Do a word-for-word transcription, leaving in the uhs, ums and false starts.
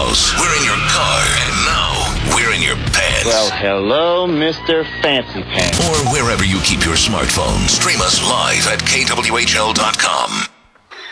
house. We're in your car. And now, we're in your pants. Well, hello, Mister Fancy Pants. Or wherever you keep your smartphone. Stream us live at K W H L dot com.